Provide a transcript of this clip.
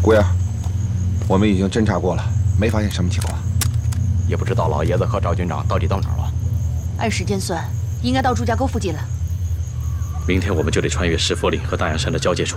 姑爷，我们已经侦查过了，没发现什么情况， 也不知道老爷子和赵军长到底到哪儿了。 按时间算，应该到朱家沟附近了。 明天我们就得穿越石佛岭和大洋山的交界处，